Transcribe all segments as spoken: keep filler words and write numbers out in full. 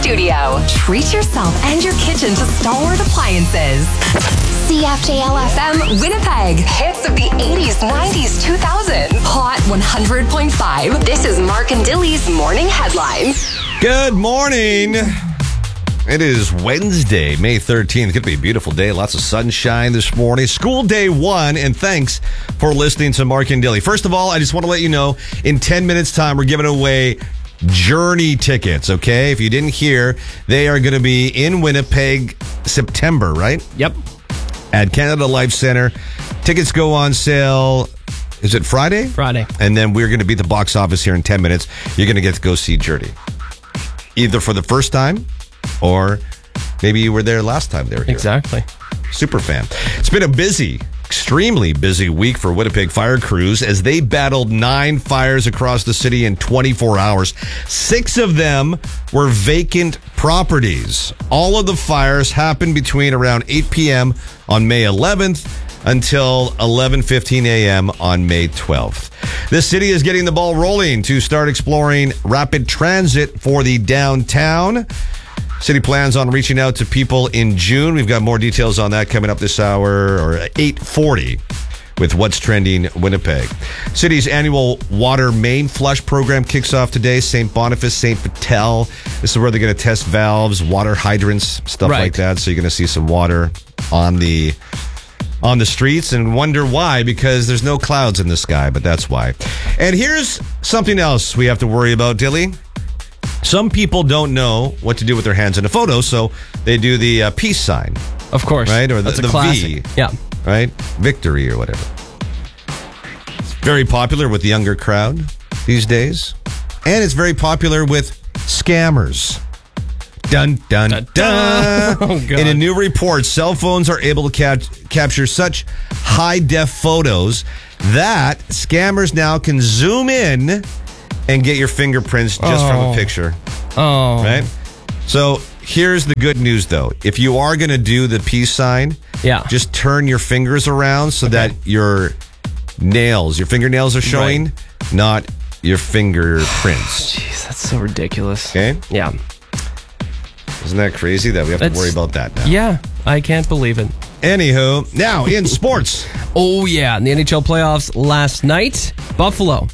studio. Treat yourself and your kitchen to Stalwart Appliances. C F J L F M Winnipeg. Hits of the eighties, nineties, two thousands. Hot one hundred point five. This is Mark and Dilly's Morning Headlines. Good morning. It is Wednesday, May thirteenth. It's going to be a beautiful day. Lots of sunshine this morning. School day one, and thanks for listening to Mark and Dilly. First of all, I just want to let you know, in ten minutes' time, we're giving away Journey tickets, okay? If you didn't hear, they are going to be in Winnipeg, September, right? Yep. At Canada Life Center. Tickets go on sale, is it Friday? Friday. And then we're going to be at the box office here in ten minutes. You're going to get to go see Journey. Either for the first time, or maybe you were there last time they were here. Exactly. Super fan. It's been a busy, extremely busy week for Winnipeg fire crews as they battled nine fires across the city in twenty-four hours. Six of them were vacant properties. All of the fires happened between around eight p.m. on May eleventh until eleven fifteen a.m. on May twelfth. The city is getting the ball rolling to start exploring rapid transit for the downtown. City plans on reaching out to people in June. We've got more details on that coming up this hour, or eight forty, with What's Trending Winnipeg. City's annual water main flush program kicks off today. Saint Boniface, Saint Vital. This is where they're going to test valves, water hydrants, stuff Right. like that. So you're going to see some water on the on the streets and wonder why, because there's no clouds in the sky, but that's why. And here's something else we have to worry about, Dilly. Some people don't know what to do with their hands in a photo, so they do the uh, peace sign. Of course. Right? Or the, That's a the classic. V. Yeah. Right? Victory or whatever. It's very popular with the younger crowd these days. And it's very popular with scammers. Dun, dun, dun. dun. Oh, God. In a new report, cell phones are able to cap- capture such high-def photos that scammers now can zoom in and get your fingerprints just oh. from a picture. Oh. Right? So here's the good news, though. If you are going to do the peace sign, Yeah. just turn your fingers around so Okay. that your nails, your fingernails are showing, Right. not your fingerprints. Jeez, that's so ridiculous. Okay? Yeah. Isn't that crazy that we have That's- to worry about that now? Yeah, I can't believe it. Anywho, now in sports. Oh, yeah. In the N H L playoffs last night, Buffalo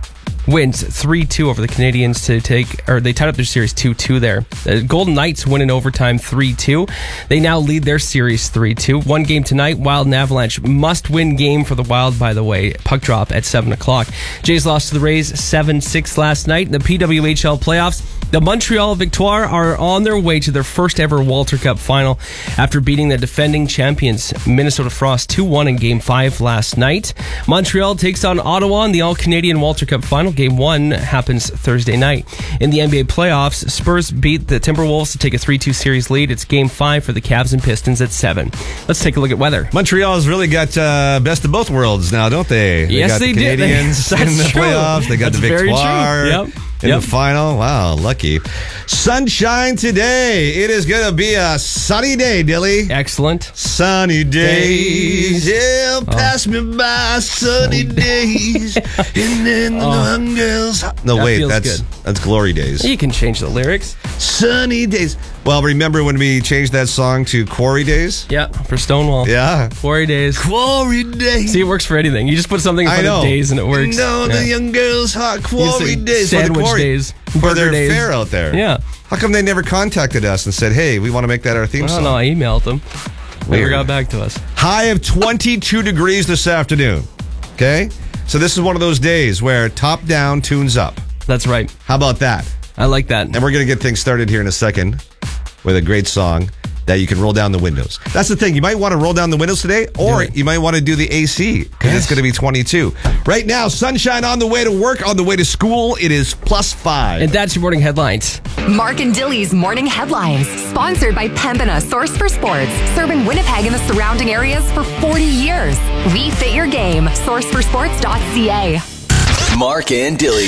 wins three two over the Canadians to take, or they tied up their series two two there. The Golden Knights win in overtime three two. They now lead their series three two. One game tonight, Wild and Avalanche must win game for the Wild, by the way. Puck drop at seven o'clock. Jays lost to the Rays seven six last night in the P W H L playoffs. The Montreal Victoire are on their way to their first ever Walter Cup final after beating the defending champions Minnesota Frost two one in Game five last night. Montreal takes on Ottawa in the All-Canadian Walter Cup final. Game one happens Thursday night. In the N B A playoffs, Spurs beat the Timberwolves to take a three two series lead. It's Game five for the Cavs and Pistons at seven. Let's take a look at weather. Montreal's really got uh, best of both worlds now, don't they? They Yes, got they the did. Canadians That's in the true. playoffs. They got That's the very true. Victoire Yep. in Yep. the final. Wow, lucky. Sunshine today. It is going to be a sunny day, Dilly. Excellent. Sunny days, yeah, pass me by sunny days, and then the young girls. No, That wait, feels that's good. that's Glory Days. You can change the lyrics. Sunny days. Well, remember when we changed that song to Quarry Days? Yeah, for Stonewall. Yeah, Quarry Days. Quarry Days. See, it works for anything. You just put something in I front know. of days and it works. No, Yeah. the young girls hot You Quarry say Days for the sandwich quarry days, for burger their days. fair out there. Yeah. How come they never contacted us and said, "Hey, we want to make that our theme I song"? don't know. I emailed them. Never Weird. got back to us. High of twenty-two degrees this afternoon. Okay? So this is one of those days where top down, tunes up. That's right. How about that? I like that. And we're going to get things started here in a second with a great song that you can roll down the windows. That's the thing. You might want to roll down the windows today, or it. you might want to do the A C because Yes. it's going to be twenty-two. Right now, sunshine on the way to work, on the way to school. It is plus five. And that's your morning headlines. Mark and Dilly's Morning Headlines. Sponsored by Pembina Source for Sports. Serving Winnipeg and the surrounding areas for forty years. We fit your game. source for sports dot c a. Mark and Dilly.